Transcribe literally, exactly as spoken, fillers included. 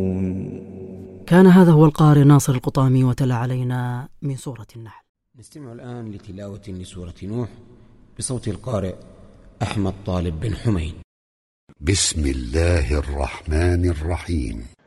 كان هذا هو القارئ ناصر القطامي وتلا علينا من سورة النحل. نستمع الآن لتلاوة لسورة نوح بصوت القارئ أحمد طالب بن حميد. بسم الله الرحمن الرحيم.